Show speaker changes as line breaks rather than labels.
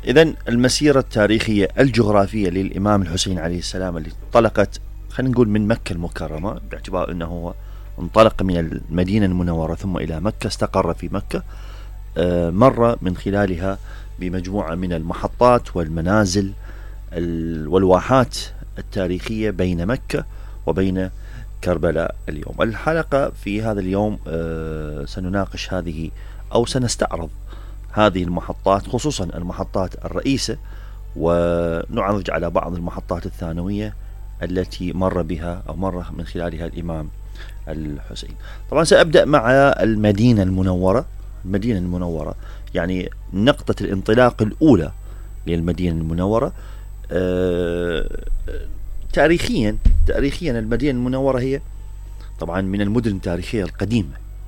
إذن المسيرة التاريخية الجغرافية للإمام الحسين عليه السلام اللي انطلقت خلينا نقول من مكة المكرمة، باعتبار أنه هو انطلق من المدينة المنورة ثم إلى مكة، استقر في مكة، مر من خلالها بمجموعة من المحطات والمنازل والواحات التاريخية بين مكة وبين كربلاء. اليوم الحلقة في هذا اليوم سنناقش هذه أو سنستعرض هذه المحطات، خصوصا المحطات الرئيسة، ونعرج على بعض المحطات الثانوية التي مر بها أو مر من خلالها الإمام الحسين. طبعا سأبدأ مع المدينة المنورة. المدينة المنورة يعني نقطة الانطلاق الأولى للمدينة المنورة. تاريخيا المدينة المنورة هي طبعا من المدن التاريخية القديمة